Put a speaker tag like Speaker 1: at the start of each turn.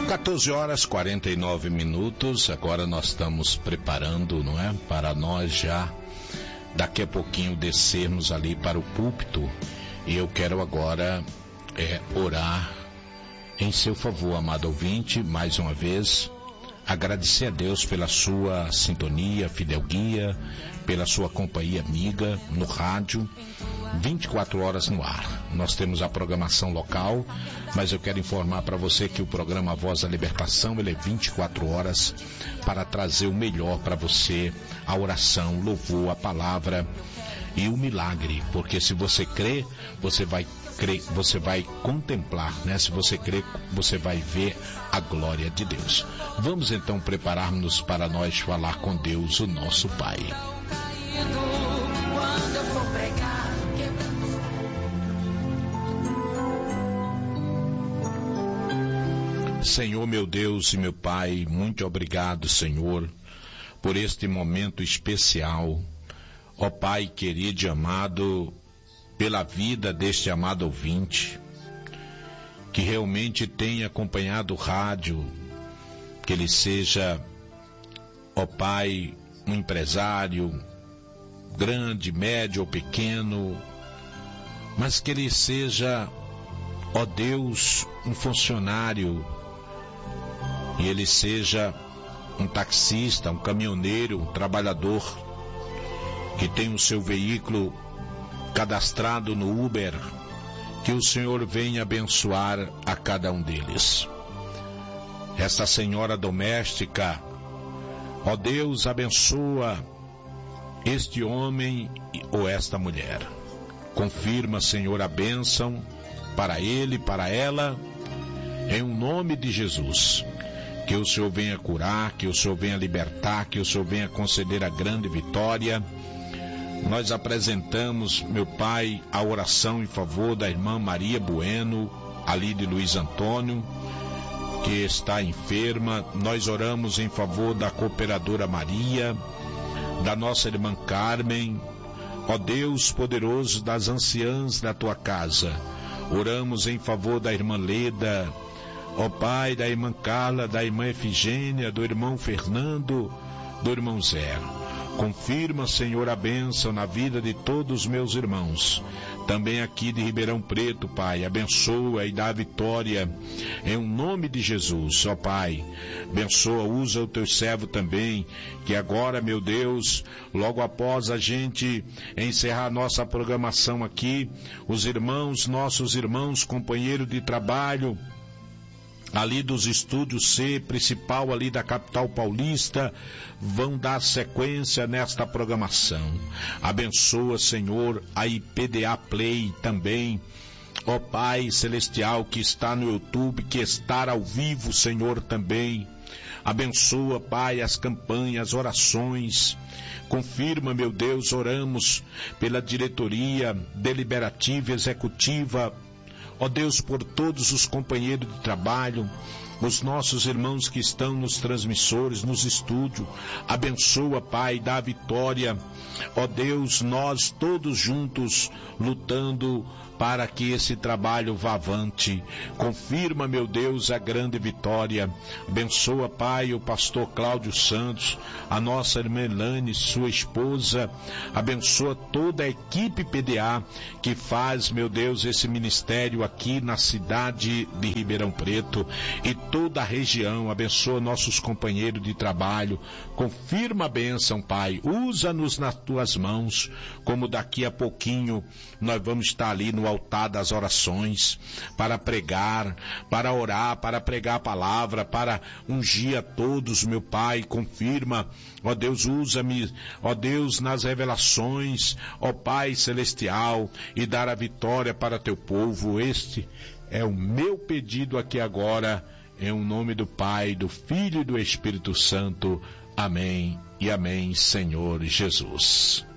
Speaker 1: 14 horas 49 minutos, agora nós estamos preparando, não é? Para nós já, daqui a pouquinho, descermos ali para o púlpito, e eu quero agora orar em seu favor, amado ouvinte, mais uma vez, agradecer a Deus pela sua sintonia, fidelguia, pela sua companhia amiga no rádio, 24 horas no ar. Nós temos a programação local, mas eu quero informar para você que o programa Voz da Libertação, ele é 24 horas para trazer o melhor para você, a oração, o louvor, a palavra e o milagre, porque se você crê, você vai contemplar, né? Se você crê, você vai ver a glória de Deus. Vamos então preparar-nos para nós falar com Deus, o nosso Pai. Senhor, meu Deus e meu Pai, muito obrigado, Senhor, por este momento especial. Ó Pai querido e amado, pela vida deste amado ouvinte, que realmente tem acompanhado o rádio, que ele seja, ó Pai, um empresário, grande, médio ou pequeno, mas que ele seja, ó Deus, um funcionário, e ele seja um taxista, um caminhoneiro, um trabalhador, que tem o seu veículo cadastrado no Uber, que o Senhor venha abençoar a cada um deles. Esta senhora doméstica, ó Deus, abençoa este homem ou esta mulher. Confirma, Senhor, a bênção para ele, para ela, em nome de Jesus. Que o Senhor venha curar, que o Senhor venha libertar, que o Senhor venha conceder a grande vitória. Nós apresentamos, meu Pai, a oração em favor da irmã Maria Bueno, ali de Luiz Antônio, que está enferma. Nós oramos em favor da cooperadora Maria, da nossa irmã Carmen, ó Deus poderoso das anciãs da tua casa. Oramos em favor da irmã Leda, ó Pai, da irmã Carla, da irmã Efigênia, do irmão Fernando, do irmão Zé. Confirma, Senhor, a bênção na vida de todos os meus irmãos, também aqui de Ribeirão Preto, Pai. Abençoa e dá vitória em nome de Jesus, ó Pai. Abençoa, usa o teu servo também, que agora, meu Deus, logo após a gente encerrar nossa programação aqui, os irmãos, nossos irmãos, companheiros de trabalho, ali dos estúdios C, principal ali da capital paulista, vão dar sequência nesta programação. Abençoa, Senhor, a IPDA Play também, ó Pai Celestial, que está no YouTube, que está ao vivo, Senhor, também. Abençoa, Pai, as campanhas, orações. Confirma, meu Deus, oramos pela diretoria deliberativa e executiva, ó Deus, por todos os companheiros de trabalho, os nossos irmãos que estão nos transmissores, nos estúdios. Abençoa, Pai, dá vitória, ó Deus, nós todos juntos lutando para que esse trabalho vá avante. Confirma, meu Deus, a grande vitória. Abençoa, Pai, o pastor Cláudio Santos, a nossa irmã Elane, sua esposa. Abençoa toda a equipe PDA que faz, meu Deus, esse ministério aqui na cidade de Ribeirão Preto e toda a região. Abençoa nossos companheiros de trabalho. Confirma a bênção, Pai. Usa-nos nas tuas mãos, como daqui a pouquinho nós vamos estar ali no altar das orações, para pregar, para orar, para pregar a palavra, para ungir a todos, meu Pai. Confirma, ó Deus, usa-me, ó Deus, nas revelações, ó Pai Celestial, e dar a vitória para teu povo. Este é o meu pedido aqui agora, em nome do Pai, do Filho e do Espírito Santo. Amém e amém, Senhor Jesus.